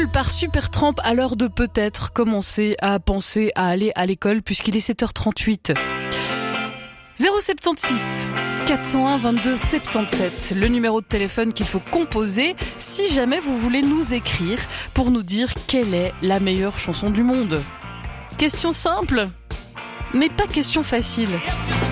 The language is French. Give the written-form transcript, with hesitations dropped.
Seul par Supertramp à l'heure de peut-être commencer à penser à aller à l'école puisqu'il est 7h38. 076 401 22 77, le numéro de téléphone qu'il faut composer si jamais vous voulez nous écrire pour nous dire quelle est la meilleure chanson du monde. Question simple, mais pas question facile.